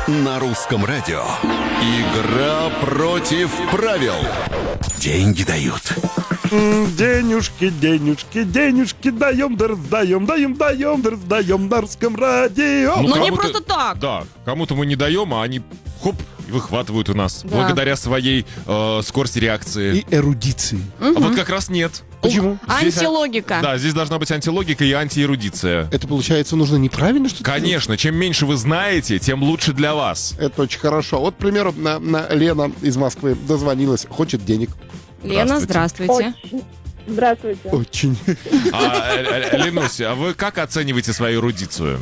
На русском радио. Игра против правил. Деньги дают. Денежки, денежки, денежки даем, да раздаем, даем, да раздаем на русском радио. Но не просто так. Да, кому-то мы не даем, а они хоп, и выхватывают у нас. Да. Благодаря своей скорости реакции. И эрудиции. А вот как раз нет. Почему? Здесь, Антилогика. Да, здесь должна быть антилогика и антиэрудиция. Это, получается, нужно неправильно что-то делать? Конечно, чем меньше вы знаете, тем лучше для вас. Это очень хорошо. Вот, к примеру, Лена из Москвы дозвонилась, хочет денег. Лена, здравствуйте. Здравствуйте. Очень. Ленусь, а вы как оцениваете свою эрудицию?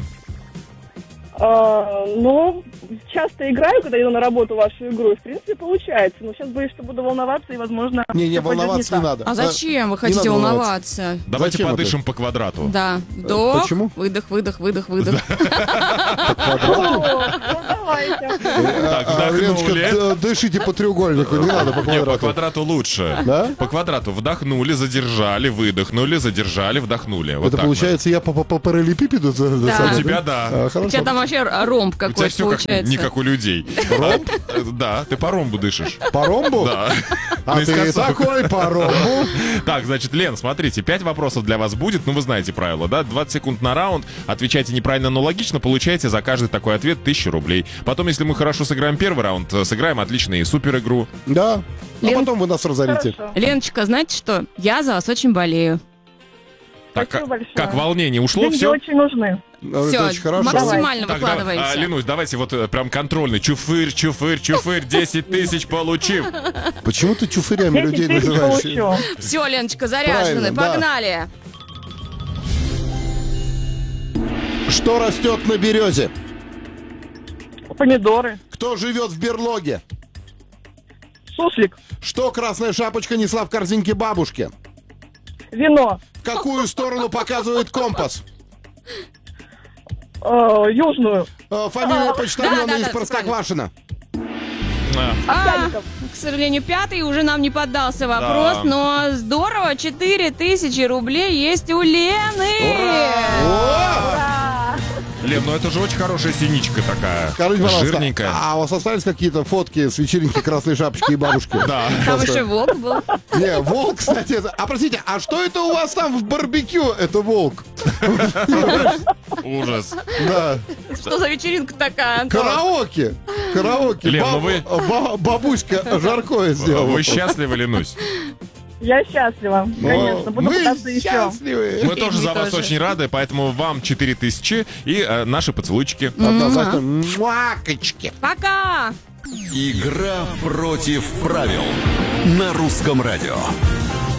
Ну, часто играю, когда иду на работу в вашу игру, и, в принципе, получается. Но сейчас боюсь, что буду волноваться, и, возможно... Не, всё пойдет волноваться не так. надо. А зачем вы хотите надо волноваться? Давайте Зачем подышим по квадрату. Да. Вдох, Почему? выдох, выдох, выдох, выдох. Ну, давайте. Леночка, Вдохнули. дышите по треугольнику, не надо по Нет, по квадрату. квадрату лучше. Да? По квадрату. Вдохнули, задержали, выдохнули, задержали, вдохнули. Вот Это так получается, я по параллелепипеду? Да. вот. У тебя да. У тебя Хорошо. там вообще ромб У тебя какой-то все как, получается. не как у людей. Ромб? Да, ты по ромбу дышишь. По ромбу? Да. А ты Наискосок. такой по ромбу? Так, значит, Лен, смотрите, 5 вопросов для вас будет, ну вы знаете правила, да? 20 секунд на раунд, отвечайте неправильно, но логично, получаете за каждый такой ответ 1000 рублей. Потом, если мы хорошо сыграем первый раунд, сыграем отличную и супер игру. Да. А Лен- потом вы нас разорите. Хорошо. Леночка, знаете что? Я за вас очень болею. Так, Спасибо большое. как волнение ушло, Деньги все? очень нужны. Это Все, очень хорошо. максимально Тогда, выкладываемся. Ленусь, давайте вот прям контрольный. Чуфырь, чуфырь, чуфырь, 10 тысяч получим. Почему ты чуфырями 10 людей тысяч называешь? получу. Все, Леночка, заряжены, Правильно, да. погнали. Что растет на березе? Помидоры. Кто живет в берлоге? Суслик. Что красная шапочка несла в корзинке бабушке? Вино. В какую сторону показывает компас? Южную. Фамилия почтальона да, из да, Простоквашино. Овсянников. К сожалению, пятый уже нам не поддался вопрос, Да. но здорово, 4000 рублей есть у Лены. Лен, ну это же очень хорошая синичка такая. Скажите, пожалуйста, Жирненькая. а у вас остались какие-то фотки с вечеринки красной шапочки и бабушки? Да. Там еще волк был. Не, волк, кстати, а простите, а что это у вас там в барбекю? Это волк. Ужас. Да. Что за вечеринка такая, Антон? Караоке. Караоке. Лен, ну вы- Бабуська жаркое сделала. Вы счастливы, Ленусь? Я счастлива. Конечно. Буду Мы пытаться еще. счастливы. Мы тоже мы за вас тоже. очень рады, поэтому вам 4000 и наши поцелуйчики. Однозначно. Муакочки. Пока! Игра против правил. На русском радио.